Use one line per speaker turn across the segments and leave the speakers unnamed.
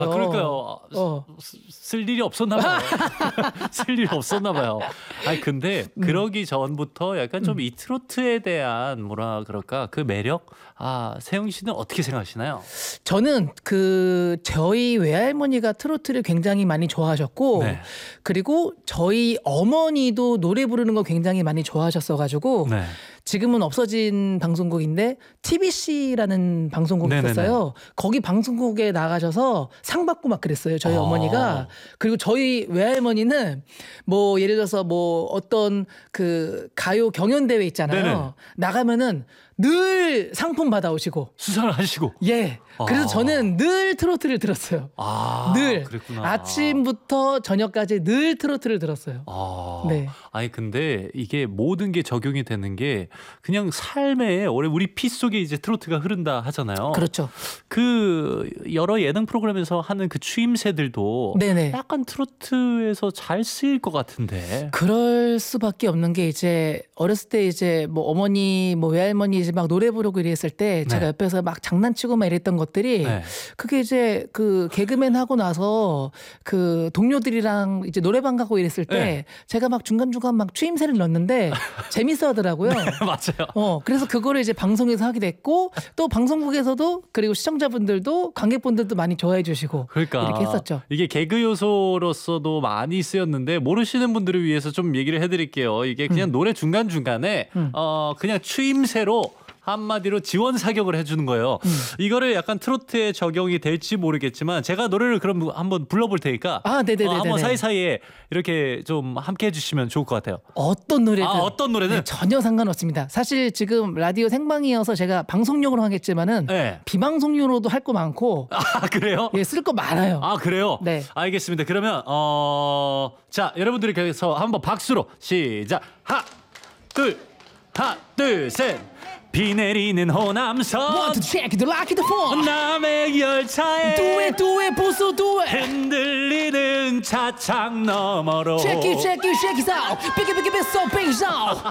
그러니까요. 쓸 일이 없었나 봐요. 쓸 일이 없었나 봐요. 아니 근데 그러기 전부터 약간 좀 이 트로트에 대한 뭐라 그럴까 그 매력 세영 씨는 어떻게 생각하시나요?
저는 저희 외할머니가 트로트를 굉장히 많이 좋아하셨고
네.
그리고 저희 어머니도 노래 부르는 거 굉장히 많이 좋아하셨어가지고
네.
지금은 없어진 방송국인데 TBC라는 방송국이
네네네.
있었어요. 거기 방송국에 나가셔서 상 받고 막 그랬어요. 저희 어머니가. 그리고 저희 외할머니는 뭐 예를 들어서 뭐 어떤 그 가요 경연대회 있잖아요.
네네.
나가면은 늘 상품 받아오시고.
수상을 하시고.
예. 그래서 저는 늘 트로트를 들었어요. 늘.
그랬구나.
아침부터 저녁까지 늘 트로트를 들었어요. 네.
아니 근데 이게 모든 게 적용이 되는 게 그냥 삶에 우리 피 속에 이제 트로트가 흐른다 하잖아요.
그렇죠.
그 여러 예능 프로그램에서 하는 그 추임새들도
네네.
약간 트로트에서 잘 쓰일 것 같은데.
그럴 수밖에 없는 게 이제 어렸을 때 이제 뭐 어머니 뭐 외할머니 이제 막 노래 부르고 이랬을 때 제가 옆에서 막 장난치고 막 이랬던 것들이 그게 이제 그 개그맨 하고 나서 그 동료들이랑 이제 노래방 가고 이랬을 때 제가 막 중간중간 막 추임새를 넣는데 재밌어 하더라고요.
맞아요.
그래서 그거를 이제 방송에서 하게 됐고 또 방송국에서도 그리고 시청자분들도 관객분들도 많이 좋아해 주시고
그러니까
이렇게 했었죠.
이게 개그 요소로서도 많이 쓰였는데 모르시는 분들을 위해서 좀 얘기를 해드릴게요. 이게 그냥 노래 중간중간에 그냥 추임새로 한마디로 지원 사격을 해주는 거예요. 이거를 약간 트로트에 적용이 될지 모르겠지만 제가 노래를 그럼 한번 불러볼 테니까
네네네.
한번 사이사이에 이렇게 좀 함께 해주시면 좋을 것 같아요.
어떤 노래든
어떤 노래든
네, 전혀 상관없습니다. 사실 지금 라디오 생방이어서 제가 방송용으로 하겠지만은 비방송용으로도 할 거 많고
그래요?
예, 쓸 거 많아요.
그래요?
네.
알겠습니다. 그러면 자 여러분들이 계속 한번 박수로 시작. 하나 둘 셋. 비 내리는 호남선
Want to check the lock the phone.
남의 열차에
Do it 보소 do it.
흔들리는 차창 너머로
Check it out. Big so big out.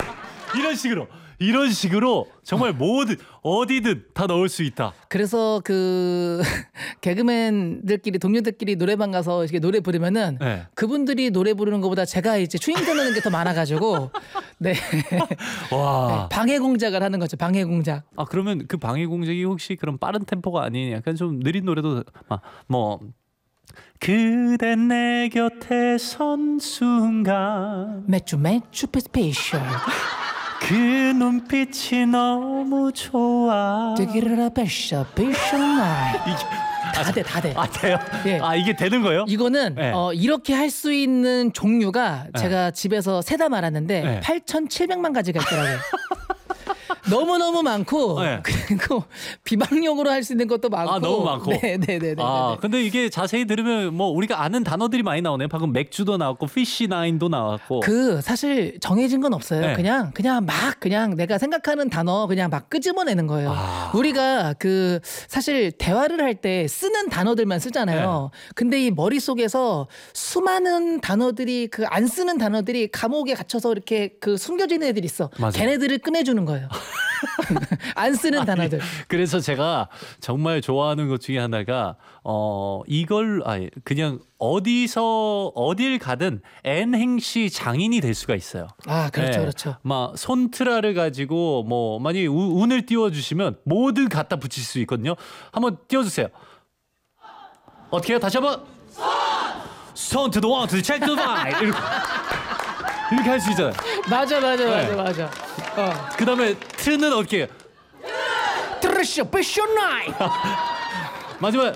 이런 식으로 정말 모든 어디든 다 넣을 수 있다.
그래서 그 개그맨들끼리 동료들끼리 노래방 가서 이렇게 노래 부르면은 그분들이 노래 부르는 것보다 제가 이제 추임새 넣는 게 더 많아가지고 네.
와.
방해 공작을 하는 거죠. 방해 공작.
그러면 그 방해 공작이 혹시 그런 빠른 템포가 아닌 약간 좀 느린 노래도 뭐 그댄 내 곁에 선 순간
매추 스페셜.
그 눈빛이 너무 좋아.
되기르라 베샤 나이. 다 돼.
돼요?
예.
이게 되는 거예요?
이거는 이렇게 할 수 있는 종류가 제가 집에서 세다 말았는데 8,700만 가지가 있더라고요. 너무너무 많고 그리고 비방용으로 할 수 있는 것도 많고
너무 많고.
네네네.
근데 이게 자세히 들으면 뭐 우리가 아는 단어들이 많이 나오네요. 방금 맥주도 나왔고 피쉬나인도 나왔고.
사실 정해진 건 없어요. 그냥 내가 생각하는 단어 그냥 막 끄집어내는 거예요. 우리가 사실 대화를 할 때 쓰는 단어들만 쓰잖아요. 근데 이 머릿속에서 수많은 단어들이 안 쓰는 단어들이 감옥에 갇혀서 이렇게 숨겨져 있는 애들이 있어.
맞아요.
걔네들을 꺼내주는 거예요. 안 쓰는 단어들.
그래서 제가 정말 좋아하는 것 중에 하나가 이걸 그냥 어딜 가든 N행시 장인이 될 수가 있어요.
그렇죠.
막 손트라를 가지고 뭐 만약에 운을 띄워주시면 뭐든 갖다 붙일 수 있거든요. 한번 띄워주세요. 어떻게 해요? 다시 한번. 손 to the one to the check to the right. 이렇게 할 수 있잖아요.
맞아.
그다음에 트는 어떻게 해요?
트르쇼 패션나이.
마지막에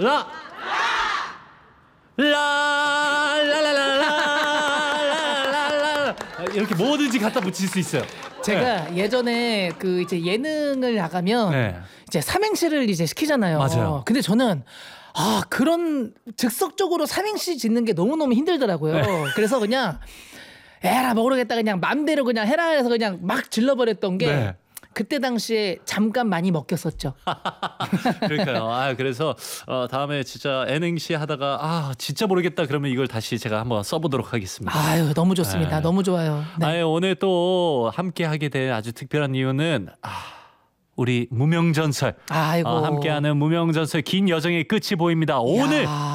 라라라라라라라라 이렇게 뭐든지 갖다 붙일 수 있어요.
제가 예전에 이제 예능을 나가면 이제 삼행시를 이제 시키잖아요.
맞아요.
근데 저는 그런 즉석적으로 삼행시 짓는 게 너무너무 힘들더라고요. 그래서 그냥 에라 모르겠다 그냥 맘대로 그냥 해라 해서 그냥 막 질러버렸던 게 그때 당시에 잠깐 많이 먹혔었죠.
그러니까요. 그래서 다음에 진짜 N행시 하다가 진짜 모르겠다 그러면 이걸 다시 제가 한번 써보도록 하겠습니다.
너무 좋습니다. 너무 좋아요.
오늘 또 함께 하게 된 아주 특별한 이유는 우리 무명전설
아이고.
함께하는 무명전설 긴 여정의 끝이 보입니다. 오늘
야.